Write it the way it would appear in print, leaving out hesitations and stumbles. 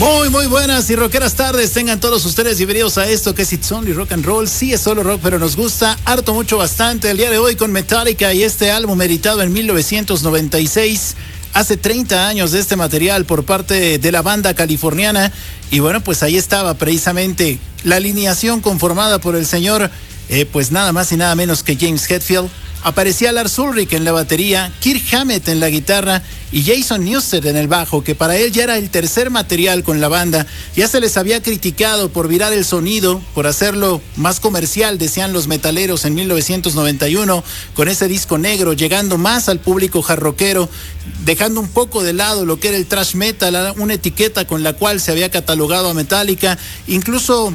Muy buenas y rockeras tardes. Tengan todos ustedes bienvenidos a esto que es It's Only Rock and Roll. Sí, es solo rock, pero nos gusta harto, mucho, bastante. El día de hoy con Metallica y este álbum editado en 1996. Hace 30 años de este material por parte de la banda californiana. Y bueno, pues ahí estaba precisamente la alineación conformada por el señor, pues nada más y nada menos que James Hetfield. Aparecía Lars Ulrich en la batería, Kirk Hammett en la guitarra y Jason Newsted en el bajo, que para él ya era el tercer material con la banda. Ya se les había criticado por virar el sonido, por hacerlo más comercial, decían los metaleros en 1991, con ese disco negro, llegando más al público jarroquero, dejando un poco de lado lo que era el thrash metal, una etiqueta con la cual se había catalogado a Metallica. Incluso